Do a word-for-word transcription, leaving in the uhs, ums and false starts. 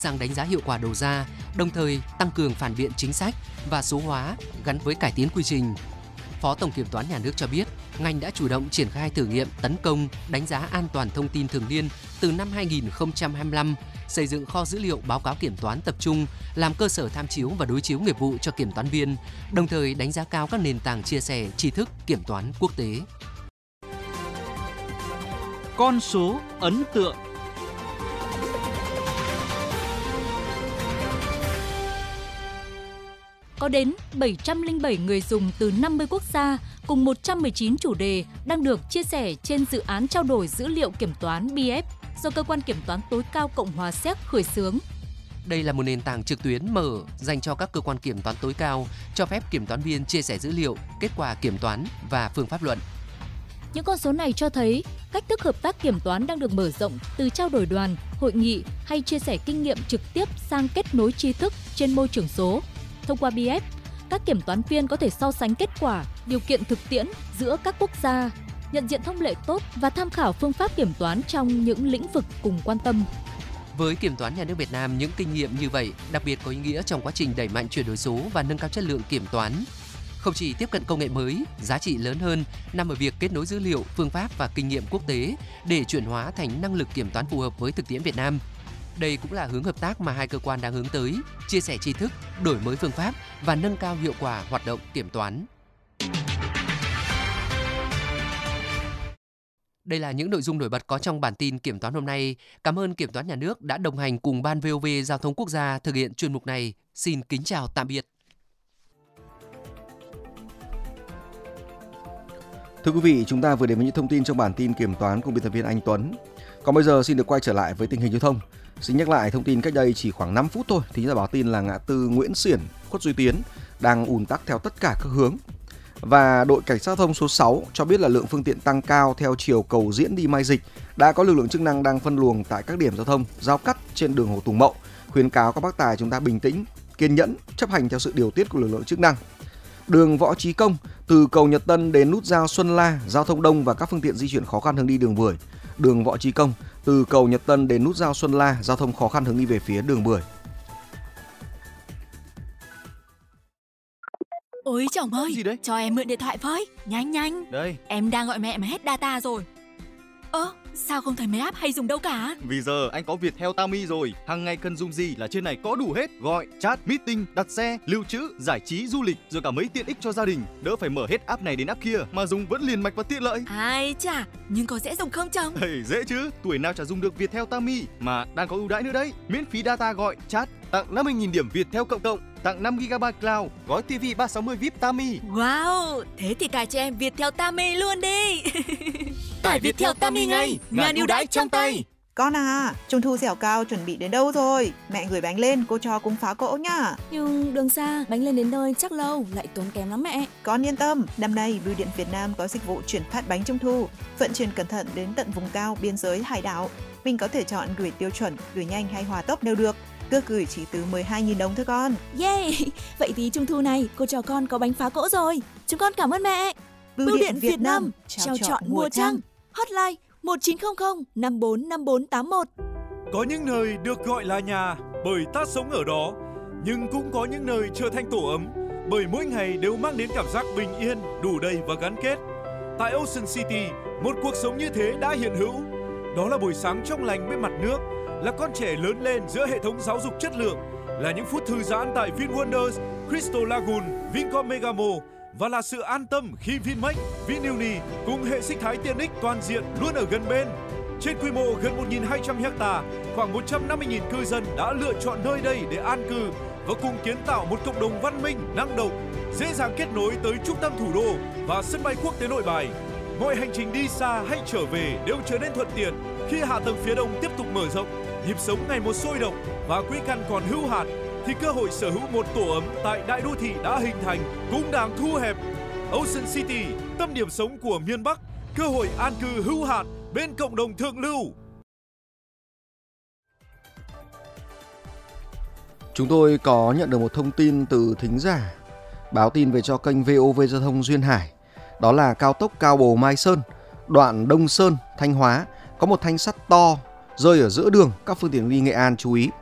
sang đánh giá hiệu quả đầu ra, đồng thời tăng cường phản biện chính sách và số hóa gắn với cải tiến quy trình. Phó Tổng Kiểm toán Nhà nước cho biết, ngành đã chủ động triển khai thử nghiệm tấn công đánh giá an toàn thông tin thường niên từ năm hai nghìn không trăm hai mươi lăm, xây dựng kho dữ liệu báo cáo kiểm toán tập trung, làm cơ sở tham chiếu và đối chiếu nghiệp vụ cho kiểm toán viên, đồng thời đánh giá cao các nền tảng chia sẻ tri thức kiểm toán quốc tế. Con số ấn tượng. Có đến bảy trăm lẻ bảy người dùng từ năm mươi quốc gia cùng một trăm mười chín chủ đề đang được chia sẻ trên dự án trao đổi dữ liệu kiểm toán bê ép do Cơ quan Kiểm toán tối cao Cộng hòa Séc khởi xướng. Đây là một nền tảng trực tuyến mở dành cho các cơ quan kiểm toán tối cao, cho phép kiểm toán viên chia sẻ dữ liệu, kết quả kiểm toán và phương pháp luận. Những con số này cho thấy cách thức hợp tác kiểm toán đang được mở rộng từ trao đổi đoàn, hội nghị hay chia sẻ kinh nghiệm trực tiếp sang kết nối tri thức trên môi trường số. Thông qua bê ép, các kiểm toán viên có thể so sánh kết quả, điều kiện thực tiễn giữa các quốc gia, nhận diện thông lệ tốt và tham khảo phương pháp kiểm toán trong những lĩnh vực cùng quan tâm. Với Kiểm toán Nhà nước Việt Nam, những kinh nghiệm như vậy đặc biệt có ý nghĩa trong quá trình đẩy mạnh chuyển đổi số và nâng cao chất lượng kiểm toán. Không chỉ tiếp cận công nghệ mới, giá trị lớn hơn nằm ở việc kết nối dữ liệu, phương pháp và kinh nghiệm quốc tế để chuyển hóa thành năng lực kiểm toán phù hợp với thực tiễn Việt Nam. Đây cũng là hướng hợp tác mà hai cơ quan đang hướng tới, chia sẻ tri thức, đổi mới phương pháp và nâng cao hiệu quả hoạt động kiểm toán. Đây là những nội dung nổi bật có trong bản tin Kiểm toán hôm nay. Cảm ơn Kiểm toán Nhà nước đã đồng hành cùng Ban vê o vê Giao thông Quốc gia thực hiện chuyên mục này. Xin kính chào tạm biệt. Thưa quý vị, chúng ta vừa đến với những thông tin trong bản tin Kiểm toán cùng biên tập viên Anh Tuấn. Còn bây giờ xin được quay trở lại với tình hình giao thông. Xin nhắc lại thông tin cách đây chỉ khoảng năm phút thôi thì đã báo tin là ngã tư Nguyễn Xiển, Khuất Duy Tiến đang ùn tắc theo tất cả các hướng. Và đội cảnh sát giao thông số sáu cho biết là lượng phương tiện tăng cao theo chiều Cầu Diễn đi Mai Dịch. Đã có lực lượng chức năng đang phân luồng tại các điểm giao thông giao cắt trên đường Hồ Tùng Mậu, khuyến cáo các bác tài chúng ta bình tĩnh, kiên nhẫn, chấp hành theo sự điều tiết của lực lượng chức năng. Đường Võ Chí Công từ cầu Nhật Tân đến nút giao Xuân La, giao thông đông và các phương tiện di chuyển khó khăn hướng đi đường Bưởi. Đường Võ Chí Công từ cầu Nhật Tân đến nút giao Xuân La, giao thông khó khăn hướng đi về phía đường Bưởi. Ôi chồng ơi, Gì đấy? cho em mượn điện thoại với, nhanh nhanh. Đây, Em đang gọi mẹ mà hết data rồi. Ơ, sao không thấy mấy app hay dùng đâu cả? Vì giờ anh có Viettel Tami rồi, hàng ngày cần dùng gì là trên này có đủ hết, gọi, chat, meeting, đặt xe, lưu trữ, giải trí, du lịch, rồi cả mấy tiện ích cho gia đình. Đỡ phải mở hết app này đến app kia mà dùng vẫn liền mạch và tiện lợi. Ai chà, nhưng có dễ dùng không chồng? Hey, dễ chứ, tuổi nào chả dùng được Viettel Tami mà đang có ưu đãi nữa đấy. Miễn phí data gọi, chat, tặng năm mươi nghìn điểm Viettel cộng cộng, tặng năm gi ga bai cloud, gói ti vi ba sáu mươi vi ai pi Tami. Wow, thế thì cài cho em Viettel Tami luôn đi. Tải Viettel Tami ngay, ngàn ưu đãi trong tay. Con à, trung thu dẻo cao chuẩn bị đến đâu rồi? Mẹ gửi bánh lên, cô cho cùng phá cỗ nhá. Nhưng đường xa, bánh lên đến nơi chắc lâu, lại tốn kém lắm mẹ. Con yên tâm, năm nay Bưu điện Việt Nam có dịch vụ chuyển phát bánh trung thu, vận chuyển cẩn thận đến tận vùng cao, biên giới, hải đảo. Mình có thể chọn gửi tiêu chuẩn, gửi nhanh hay hòa tốc đều được. Cước gửi chỉ từ mười hai nghìn đồng thôi con. Yeah, vậy thì trung thu này cô trò con có bánh phá cỗ rồi. Chúng con cảm ơn mẹ. Bưu, Bưu điện, điện Việt Nam, trao chọn mùa trăng. Hotline một chín không không năm bốn năm bốn tám một. Có những nơi được gọi là nhà bởi ta sống ở đó, nhưng cũng có những nơi trở thành tổ ấm bởi mỗi ngày đều mang đến cảm giác bình yên, đủ đầy và gắn kết. Tại Ocean City, một cuộc sống như thế đã hiện hữu. Đó là buổi sáng trong lành bên mặt nước, là con trẻ lớn lên giữa hệ thống giáo dục chất lượng, là những phút thư giãn tại VinWonders, Crystal Lagoon, Vincom Megamo và là sự an tâm khi Vinmec, Vinuni cùng hệ sinh thái tiện ích toàn diện luôn ở gần bên. Trên quy mô gần một nghìn hai trăm ha, khoảng một trăm năm mươi nghìn cư dân đã lựa chọn nơi đây để an cư và cùng kiến tạo một cộng đồng văn minh, năng động, dễ dàng kết nối tới trung tâm thủ đô và sân bay quốc tế Nội Bài. Mọi hành trình đi xa hay trở về đều trở nên thuận tiện khi hạ tầng phía đông tiếp tục mở rộng, nhịp sống ngày một sôi động và quỹ căn còn hữu hạn, thì cơ hội sở hữu một tổ ấm tại đại đô thị đã hình thành cũng đang thu hẹp. Ocean City, tâm điểm sống của miền Bắc, cơ hội an cư hữu hạn bên cộng đồng thượng lưu. Chúng tôi có nhận được một thông tin từ thính giả báo tin về cho kênh vê o vê Giao thông Duyên Hải. Đó là cao tốc Cao Bồ Mai Sơn, đoạn Đông Sơn, Thanh Hóa có một thanh sắt to rơi ở giữa đường, các phương tiện đi Nghệ An chú ý.